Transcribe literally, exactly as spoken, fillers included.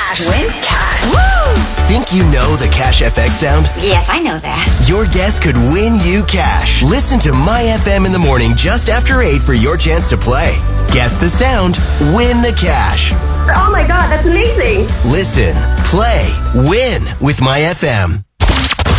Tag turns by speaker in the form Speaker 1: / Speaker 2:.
Speaker 1: cash.
Speaker 2: Win cash.
Speaker 1: Woo! Think you know the Cash F X sound?
Speaker 2: Yes, I know that.
Speaker 1: Your guess could win you cash. Listen to My F M in the morning just after eight for your chance to play. Guess the sound, win the cash.
Speaker 3: Oh my God, that's amazing.
Speaker 1: Listen, play, win with My F M.